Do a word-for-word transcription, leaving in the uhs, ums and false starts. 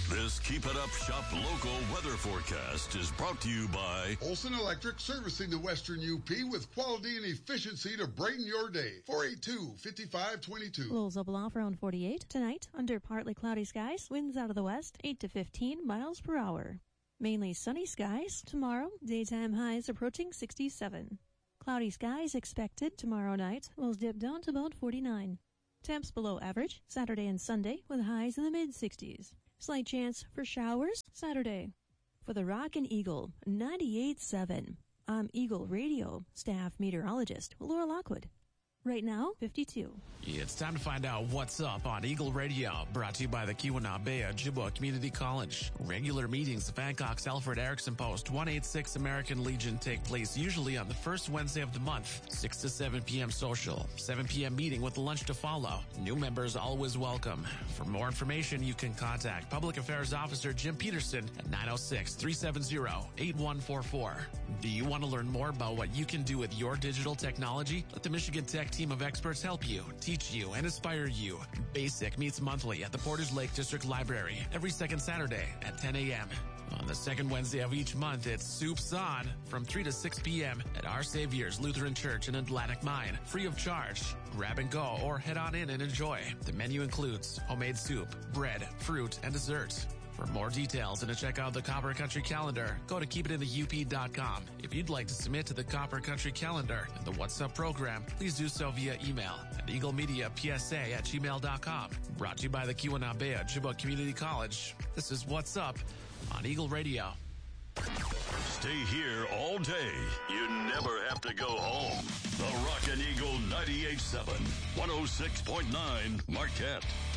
This Keep It Up Shop local weather forecast is brought to you by Olson Electric, servicing the Western U P with quality and efficiency to brighten your day. four eight two, five five two two. Lows up off around forty-eight. Tonight, under partly cloudy skies, winds out of the west, eight to fifteen miles per hour. Mainly sunny skies. Tomorrow, daytime highs approaching sixty-seven. Cloudy skies expected tomorrow night. Lows dip down to about forty-nine. Temps below average Saturday and Sunday with highs in the mid-sixties. Slight chance for showers Saturday. For the Rock and Eagle ninety-eight point seven, I'm Eagle Radio staff meteorologist Laura Lockwood. Right now, fifty-two. It's time to find out what's up on Eagle Radio, brought to you by the Keweenaw Ojibwa Community College. Regular meetings of Hancock's Alfred Erickson Post one eighty-six American Legion take place usually on the first Wednesday of the month, six to seven p.m. social, seven p.m. meeting with lunch to follow. New members always welcome. For more information, you can contact Public Affairs Officer Jim Peterson at nine oh six, three seven zero, eight one four four. Do you want to learn more about what you can do with your digital technology? Let the Michigan Tech team of experts help you, teach you, and inspire you. BASIC meets monthly at the Portage Lake District Library every second Saturday at ten a.m. On the second Wednesday of each month, it's Soup's On from three to six p.m. at Our Savior's Lutheran Church in Atlantic Mine, free of charge. Grab and go or head on in and enjoy. The menu includes homemade soup, bread, fruit, and dessert. For more details and to check out the Copper Country Calendar, go to keep it in the U P dot com. If you'd like to submit to the Copper Country Calendar and the What's Up program, please do so via email at eaglemediapsa at gmail dot com. Brought to you by the Keweenaw Ojibwa Community College. This is What's Up on Eagle Radio. Stay here all day. You never have to go home. The Rock and Eagle ninety-eight point seven, one oh six point nine Marquette.